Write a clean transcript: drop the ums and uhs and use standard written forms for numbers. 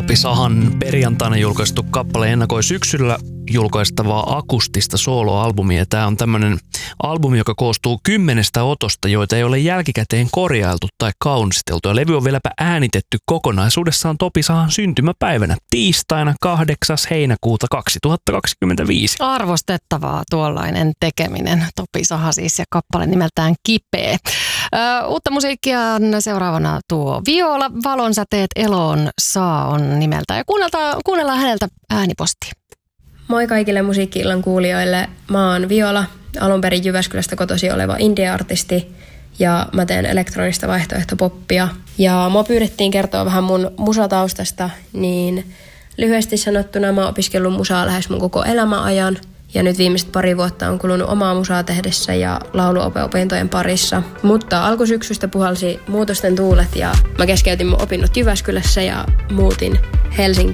Topi Sahan perjantaina julkaistu kappale ennakoi syksyllä julkaistavaa akustista soloalbumia. Tämä on tämmöinen albumi, joka koostuu 10 otosta, joita ei ole jälkikäteen korjailtu tai kaunisteltu. Ja levy on vieläpä äänitetty kokonaisuudessaan Topi Sahan syntymäpäivänä tiistaina 8. heinäkuuta 2025. Arvostettavaa tuollainen tekeminen. Topi Saha siis ja kappale nimeltään Kipeä. Uutta musiikkia on seuraavana tuo Viola, Valonsäteet eloon saa on nimeltä. Ja kuunnellaan häneltä äänipostia. Moi kaikille musiikki-illan kuulijoille. Mä oon Viola, alun perin Jyväskylästä kotoisin oleva indie-artisti ja mä teen elektronista vaihtoehtopoppia. Ja mua pyydettiin kertoa vähän mun musataustasta, niin lyhyesti sanottuna mä oon opiskellut musaa lähes mun koko elämäajan. Ja nyt viimeiset 2 vuotta on kulunut omaa musaa tehdessä ja lauluopintojen parissa. Mutta alkusyksystä puhalsi muutosten tuulet ja mä keskeytin mun opinnot Jyväskylässä ja muutin Helsinkiin.